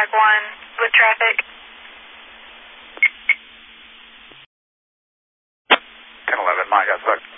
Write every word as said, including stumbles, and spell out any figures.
flag one with traffic. ten eleven, mine got stuck.